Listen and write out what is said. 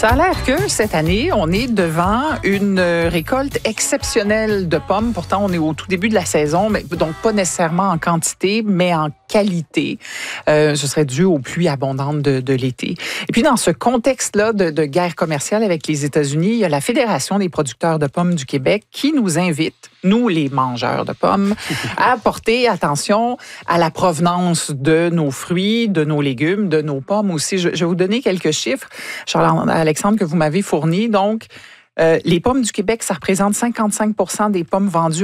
Ça a l'air que cette année, on est devant une récolte exceptionnelle de pommes. Pourtant, on est au tout début de la saison, mais donc pas nécessairement en quantité, mais en qualité. Ce serait dû aux pluies abondantes de l'été. Et puis, dans ce contexte-là de guerre commerciale avec les États-Unis, il y a la Fédération des producteurs de pommes du Québec qui nous invite, nous, les mangeurs de pommes, à porter attention à la provenance de nos fruits, de nos légumes, de nos pommes aussi. Je vais vous donner quelques chiffres, Charles-Alexandre, que vous m'avez fournis. Donc, les pommes du Québec, ça représente 55% des pommes vendues